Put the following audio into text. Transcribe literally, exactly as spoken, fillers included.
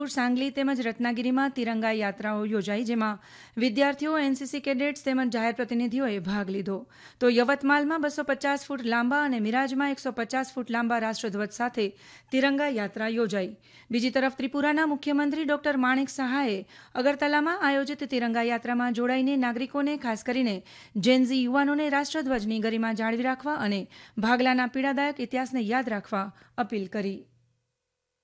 सांगली તેમજ રત્નાગીરીમાં તિરંગા યાત્રાઓ યોજાઈ, જેમાં વિદ્યાર્થીઓ, એનસીસી કેડેટ્સ તેમજ જાહેર પ્રતિનિધિઓએ ભાગ લીધો. તો યવતમાલમાં બસો પચાસ ફૂટ લાંબા અને મિરાજમાં એકસો પચાસ ફૂટ લાંબા રાષ્ટ્રધ્વજ સાથે તિરંગા યાત્રા યોજાઈ. બીજી તરફ ત્રિપુરાના મુખ્યમંત્રી ડોક્ટર માણેક સહાયે અગરતલામાં આયોજિત તિરંગા યાત્રામાં જોડાઈને નાગરિકોને, ખાસ કરીને જેનઝી યુવાનોને રાષ્ટ્રધ્વજની ગરિમા જાળવી રાખવા અને ભાગલાના પીડાદાયક ઇતિહાસને યાદ રાખવા અપીલ કરી.